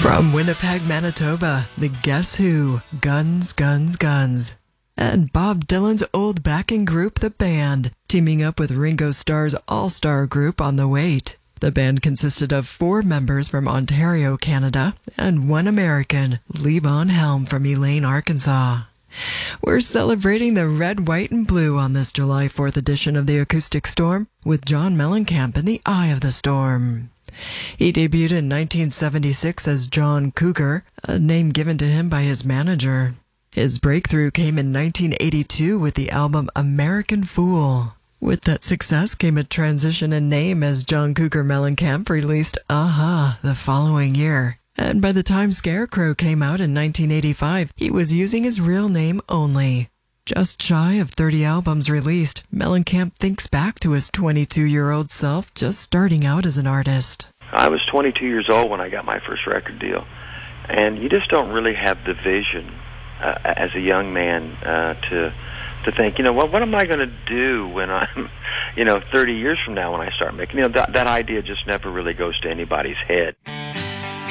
From Winnipeg, Manitoba, the Guess Who, Guns, Guns, Guns. And Bob Dylan's old backing group, The Band, teaming up with Ringo Starr's all-star group On the Wait. The band consisted of 4 members from Ontario, Canada, and 1 American, Levon Helm from Elaine, Arkansas. We're celebrating the red, white, and blue on this July 4th edition of the Acoustic Storm with John Mellencamp in the Eye of the Storm. He debuted in 1976 as John Cougar, a name given to him by his manager. His breakthrough came in 1982 with the album American Fool. With that success came a transition in name as John Cougar Mellencamp released Aha the following year. And by the time Scarecrow came out in 1985, he was using his real name only. Just shy of 30 albums released, Mellencamp thinks back to his 22-year-old self just starting out as an artist. I was 22 years old when I got my first record deal, and you just don't really have the vision as a young man to think, what am I going to do when I'm, 30 years from now when I start making, that idea just never really goes to anybody's head.